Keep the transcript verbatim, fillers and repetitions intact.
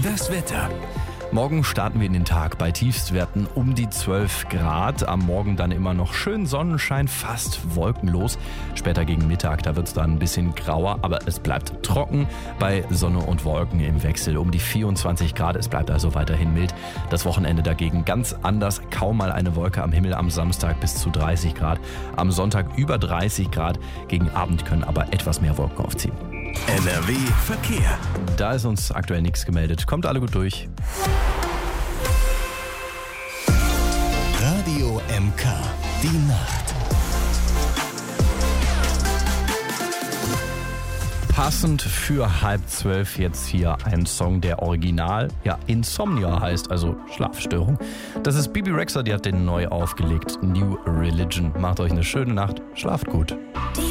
Das Wetter. Morgen starten wir in den Tag bei Tiefstwerten um die zwölf Grad. Am Morgen dann immer noch schön Sonnenschein, fast wolkenlos. Später gegen Mittag, da wird es dann ein bisschen grauer, aber es bleibt trocken bei Sonne und Wolken im Wechsel um die vierundzwanzig Grad. Es bleibt also weiterhin mild. Das Wochenende dagegen ganz anders. Kaum mal eine Wolke am Himmel, am Samstag bis zu dreißig Grad. Am Sonntag über dreißig Grad. Gegen Abend können aber etwas mehr Wolken aufziehen. N R W Verkehr. Da ist uns aktuell nichts gemeldet. Kommt alle gut durch. Radio M K, die Nacht. Passend für halb zwölf jetzt hier ein Song, der original ja Insomnia heißt, also Schlafstörung. Das ist Bebe Rexha, die hat den neu aufgelegt. New Religion. Macht euch eine schöne Nacht. Schlaft gut. Die